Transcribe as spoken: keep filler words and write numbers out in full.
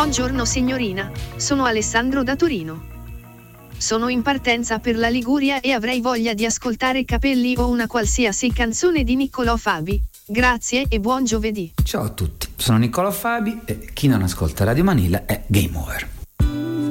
Buongiorno signorina, sono Alessandro da Torino. Sono in partenza per la Liguria e avrei voglia di ascoltare Capelli o una qualsiasi canzone di Niccolò Fabi. Grazie e buon giovedì. Ciao a tutti, sono Niccolò Fabi e chi non ascolta Radio Manila è Game Over.